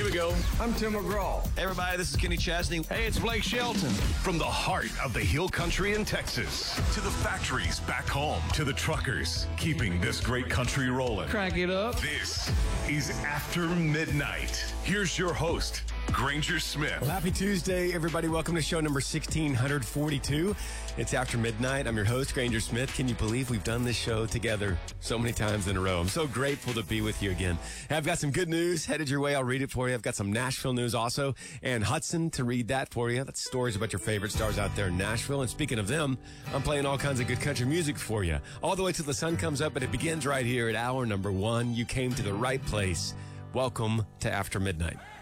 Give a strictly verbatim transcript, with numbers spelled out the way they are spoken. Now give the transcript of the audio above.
we go. I'm Tim McGraw. Hey, everybody, this is Kenny Chesney. Hey, it's Blake Shelton. From the heart of the Hill Country in Texas to the factories back home to the truckers keeping this great country rolling. Crank it up. This is After Midnight. Here's your host, Granger Smith. Well, happy Tuesday, everybody. Welcome to show number sixteen forty-two. It's After Midnight. I'm your host, Granger Smith. Can you believe we've done this show together so many times in a row? I'm so grateful to be with you again. I've got some good news headed your way. I'll read it for you. I've got some Nashville news also, and Hudson to read that for you. That's stories about your favorite stars out there in Nashville. And speaking of them, I'm playing all kinds of good country music for you, all the way till the sun comes up, and it begins right here at hour number one. You came to the right place. Welcome to After Midnight.